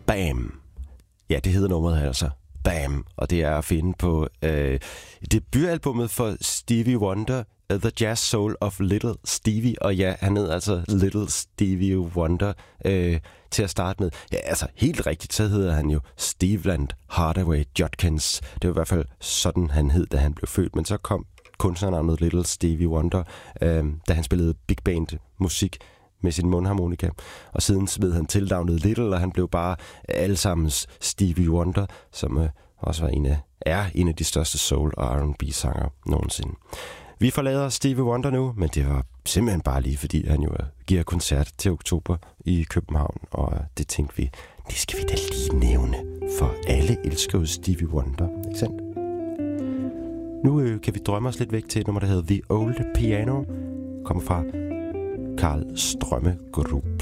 Bam. Ja, det hedder nummeret altså. Bam. Og det er at finde på debutalbummet for Stevie Wonder, The Jazz Soul of Little Stevie. Og ja, han hed altså Little Stevie Wonder til at starte med. Ja, altså helt rigtigt, så hedder han jo Steveland Hardaway Judkins. Det var i hvert fald sådan, han hed, da han blev født. Men så kom kunstnernavnet Little Stevie Wonder, da han spillede big band musik med sin mundharmonika. Og siden smed han tilnavnet Little, og han blev bare allesammens Stevie Wonder, som også var en af de største soul- og R&B-sanger nogensinde. Vi forlader Stevie Wonder nu, men det var simpelthen bare lige, fordi han jo giver koncert til oktober i København, og det tænkte vi, det skal vi da lige nævne, for alle elsker jo Stevie Wonder, ikke sandt? Nu kan vi drømme os lidt væk til et nummer, der hedder The Old Piano, kommer fra Karl Strømmegaard.